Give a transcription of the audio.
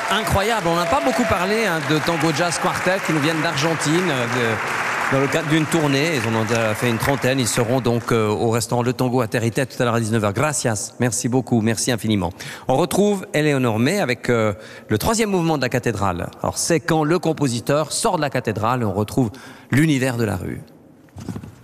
incroyable. On n'a pas beaucoup parlé de Tango Jazz Quartet qui nous viennent d'Argentine dans le cadre d'une tournée. Ils en ont déjà fait une trentaine. Ils seront donc au restaurant Le Tango à Territet tout à l'heure à 19h. Gracias. Merci beaucoup. Merci infiniment. On retrouve Éléonore May avec le troisième mouvement de la cathédrale. Alors c'est quand le compositeur sort de la cathédrale et on retrouve l'univers de la rue.